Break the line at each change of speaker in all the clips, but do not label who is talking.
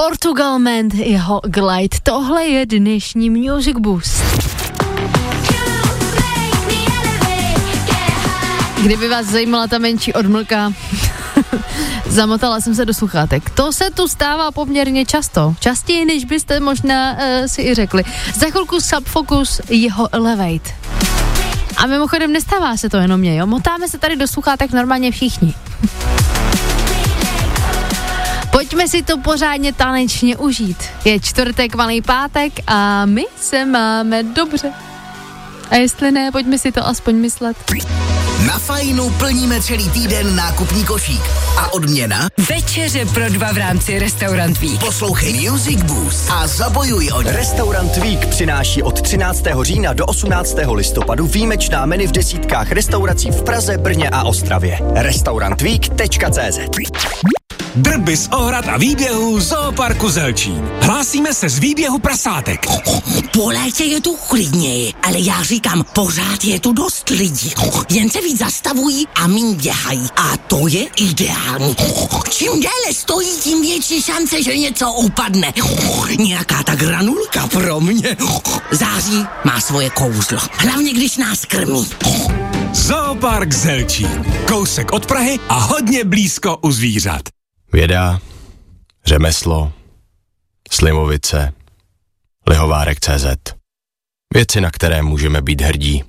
Portugal Man, jeho Glide. Tohle je dnešní Music Boost. Kdyby vás zajímala ta menší odmlka, zamotala jsem se do sluchátek. To se tu stává poměrně často. Častěji, než byste možná si i řekli. Za chvilku Subfocus, jeho Elevate. A mimochodem nestává se to jenom mě, jo? Motáme se tady do sluchátek normálně všichni. Pojďme si to pořádně tanečně užít. Je čtvrtek, malý pátek a my se máme dobře. A jestli ne, pojďme si to aspoň myslet.
Na Fajnu plníme celý týden nákupní košík. A odměna?
Večeře pro 2 v rámci Restaurant Week.
Poslouchej Music Boost a zabojuj o ně.
Restaurant Week přináší od 13. října do 18. listopadu výjimečná menu v desítkách restaurací v Praze, Brně a Ostravě. Restaurantweek.cz.
Drby z ohrad a výběhů Zooparku Zelčín. Hlásíme se z výběhu prasátek.
Po létě je tu klidněji, ale já říkám, pořád je tu dost lidí. Jen se víc zastavují a míň běhají. A to je ideální. Čím déle stojí, tím větší šance, že něco upadne. Nějaká ta granulka pro mě. Září má svoje kouzlo. Hlavně, když nás krmí.
Zoopark Zelčín. Kousek od Prahy a hodně blízko u zvířat.
Věda, řemeslo, Slimovice, Lihovárek.cz. Věci, na které můžeme být hrdí.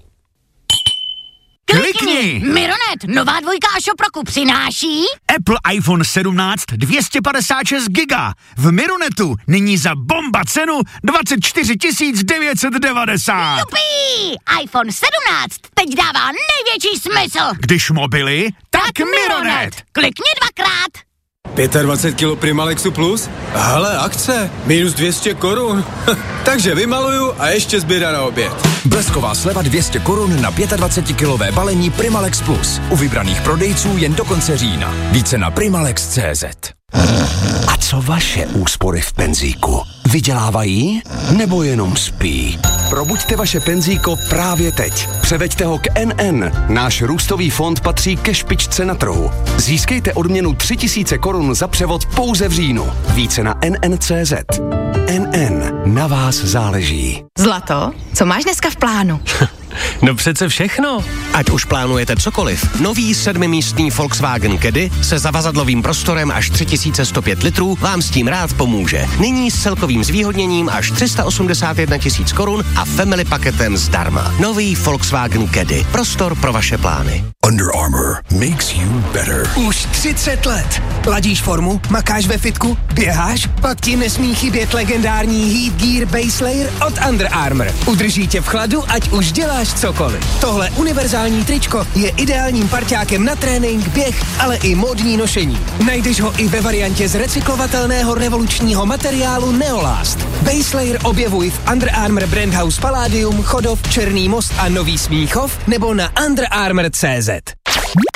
Klikni!
Mironet, nová 2 Shop roku přináší
Apple iPhone 17 256 giga. V Mironetu nyní za bomba cenu 24 990.
Jupí! iPhone 17 teď dává největší smysl.
Když mobily, tak Mironet.
Klikni 2krát.
25 kg Primalexu Plus? Hele, akce, minus 200 korun. Takže vymaluju a ještě zběra na oběd.
Blesková sleva 200 korun na 25-kilové balení Primalex Plus. U vybraných prodejců jen do konce října. Více na Primalex.cz.
A co vaše úspory v penzíku? Vydělávají nebo jenom spí? Probuďte vaše penzíko právě teď. Převeďte ho k NN. Náš růstový fond patří ke špičce na trhu. Získejte odměnu 3000 korun za převod pouze v říjnu. Více na NN.cz. NN. Na vás záleží.
Zlato, co máš dneska v plánu?
No přece všechno. Ať už plánujete cokoliv. Nový 7místný Volkswagen Caddy se zavazadlovým prostorem až 3105 litrů vám s tím rád pomůže. Nyní s celkovým zvýhodněním až 381 000 korun a family paketem zdarma. Nový Volkswagen Caddy. Prostor pro vaše plány.
Under Armour makes you better.
Už 30 let. Ladíš formu, makáš ve fitku, běháš, pak ti nesmí chybět legendární Heat Gear Base Layer od Under Armour. Udrží tě v chladu, ať už děláš cokoliv. Tohle univerzální tričko je ideálním parťákem na trénink, běh, ale i módní nošení. Najdeš ho i ve variantě z recyklovatelného revolučního materiálu Neolast. Base Layer objevuj v Under Armour Brand House Palladium, Chodov, Černý most a Nový Smíchov nebo na underarmour.cz.